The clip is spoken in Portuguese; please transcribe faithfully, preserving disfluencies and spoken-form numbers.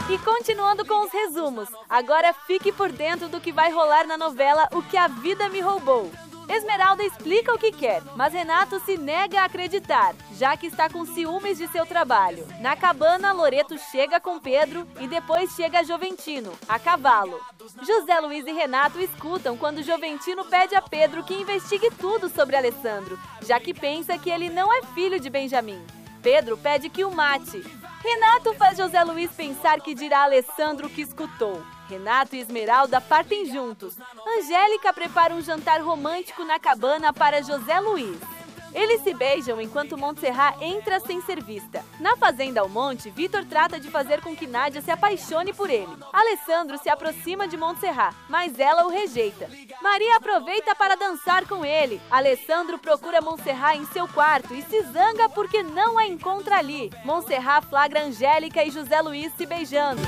E continuando com os resumos, agora fique por dentro do que vai rolar na novela O Que a Vida Me Roubou. Esmeralda explica o que quer, mas Renato se nega a acreditar, já que está com ciúmes de seu trabalho. Na cabana, Loreto chega com Pedro e depois chega Joventino, a cavalo. José Luiz e Renato escutam quando Joventino pede a Pedro que investigue tudo sobre Alessandro, já que pensa que ele não é filho de Benjamim. Pedro pede que o mate. Renato faz José Luiz pensar que dirá a Alessandro o que escutou. Renato e Esmeralda partem juntos. Angélica prepara um jantar romântico na cabana para José Luiz. Eles se beijam enquanto Montserrat entra sem ser vista. Na fazenda Almonte, Vitor trata de fazer com que Nádia se apaixone por ele. Alessandro se aproxima de Montserrat, mas ela o rejeita. Maria aproveita para dançar com ele. Alessandro procura Montserrat em seu quarto e se zanga porque não a encontra ali. Montserrat flagra Angélica e José Luiz se beijando.